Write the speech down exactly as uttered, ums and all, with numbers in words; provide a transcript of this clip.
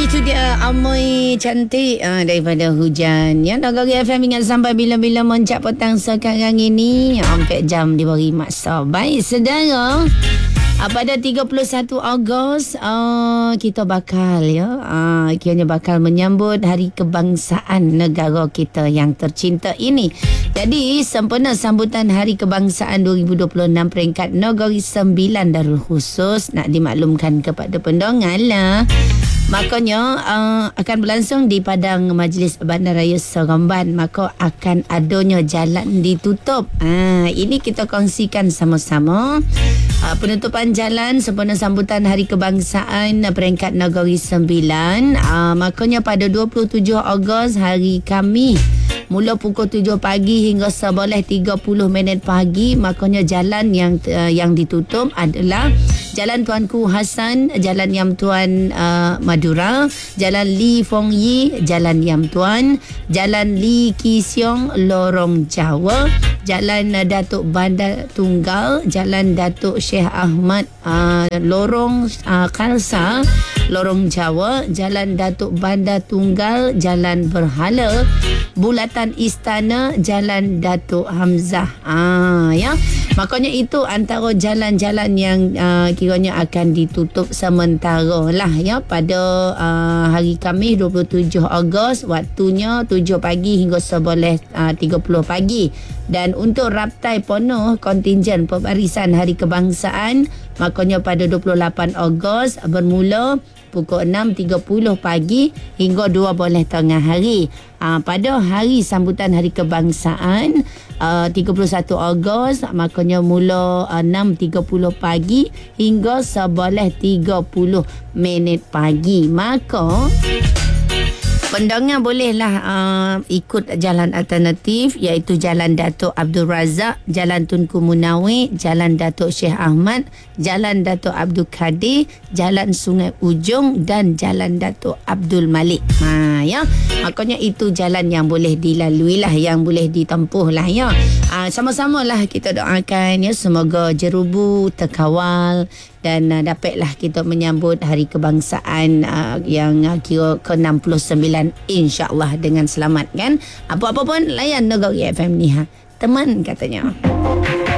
Itu dia Amoy cantik uh, daripada hujan. Ya, Nagari F M ingat sampai bila-bila moncak petang sekarang ini. Sampai jam diberi masa. Baik, saudara. Uh, pada tiga puluh satu Ogos uh, kita bakal ya uh, kiranya bakal menyambut Hari Kebangsaan negara kita yang tercinta ini. Jadi sempena sambutan Hari Kebangsaan dua ribu dua puluh enam peringkat Negeri Sembilan Darul Khusus nak dimaklumkan kepada pendengar lah. Makanya uh, akan berlangsung di Padang Majlis Bandaraya Seremban. Maka akan adanya jalan ditutup. uh, Ini kita kongsikan sama-sama. uh, Penutupan jalan sempena sambutan Hari Kebangsaan peringkat Negeri Sembilan. uh, Makanya pada dua puluh tujuh Ogos hari Khamis, mula pukul tujuh pagi hingga sebelas tiga puluh minit pagi. Makanya jalan yang uh, yang ditutup adalah Jalan Tuanku Hassan, Jalan Yam Tuan uh, Madura, Jalan Li Fong Yi, Jalan Yam Tuan, Jalan Li Ki Siong, Lorong Jawa, Jalan uh, Datuk Bandar Tunggal, Jalan Datuk Syekh Ahmad, uh, Lorong uh, Khalsa, Lorong Jawa, Jalan Datuk Bandar Tunggal, Jalan Berhala, Bulatan Istana, Jalan Datuk Hamzah. Ah, ya. Makanya itu antara jalan-jalan yang uh, kiranya akan ditutup sementara lah ya pada uh, hari Khamis dua puluh tujuh Ogos, waktunya tujuh pagi hingga sebelas tiga puluh pagi. Dan untuk raptai penuh kontingen pembarisan Hari Kebangsaan, makanya pada dua puluh lapan Ogos bermula pukul enam tiga puluh pagi hingga dua belas tengah hari. Uh, pada hari sambutan Hari Kebangsaan uh, tiga puluh satu Ogos, makanya mula uh, enam tiga puluh pagi hingga sebelas tiga puluh minit pagi. Maka pendengar bolehlah uh, ikut jalan alternatif, iaitu Jalan Datuk Abdul Razak, Jalan Tunku Munawir, Jalan Datuk Syekh Ahmad, Jalan Datuk Abdul Kadir, Jalan Sungai Ujung dan Jalan Datuk Abdul Malik. Ha, ya. Makanya itu jalan yang boleh dilalui lah, yang boleh ditempuh lah ya. Uh, sama-sama lah kita doakan ya, semoga jerubu terkawal dan uh, dapatlah kita menyambut Hari Kebangsaan uh, yang uh, kira ke enam puluh sembilan insya-Allah dengan selamat kan. Apa-apa pun layan Nagari F M ni ha. Teman katanya.